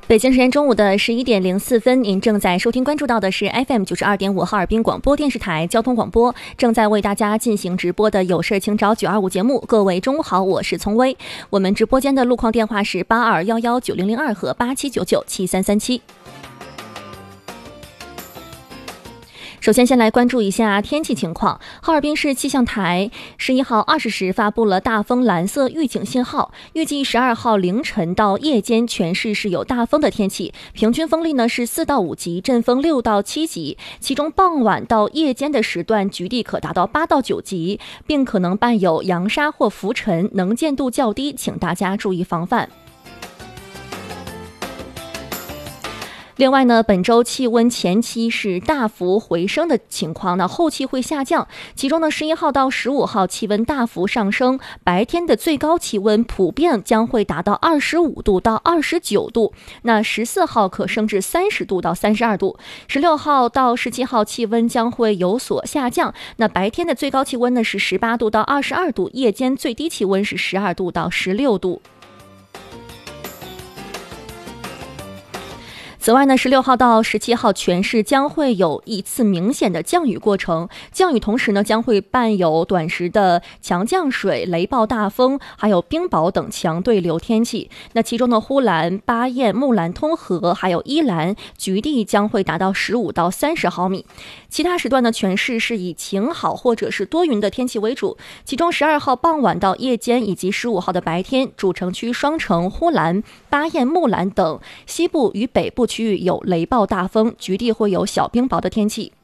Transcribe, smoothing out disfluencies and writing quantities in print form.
北京时间中午的11:04，您正在收听关注到的是 FM92.5哈尔滨广播电视台交通广播，正在为大家进行直播的有事请找925节目。各位中午好，我是丛薇。我们直播间的路况电话是82119002和87997337。首先来关注一下天气情况。哈尔滨市气象台11号20时发布了大风蓝色预警信号，预计12号凌晨到夜间全市是有大风的天气，平均风力呢是4到5级，阵风6到7级，其中傍晚到夜间的时段局地可达到8到9级，并可能伴有扬沙或浮尘，能见度较低，请大家注意防范。另外呢，本周气温前期是大幅回升的情况，那后期会下降。其中呢，11号到15号气温大幅上升，白天的最高气温普遍将会达到25度到29度，那14号可升至30度到32度。16号到17号气温将会有所下降，那白天的最高气温呢是18度到22度，夜间最低气温是12度到16度。此外呢，16号到17号全市将会有一次明显的降雨过程，降雨同时呢将会伴有短时的强降水、雷暴大风，还有冰雹等强对流天气。那其中的呼兰、巴彦、木兰通河还有伊兰局地将会达到15到30毫米。其他时段呢，全市是以晴好或者是多云的天气为主，其中12号傍晚到夜间以及15号的白天，主城区双城、呼兰、巴彦、木兰等西部与北部区域有雷暴大风，局地会有小冰雹的天气。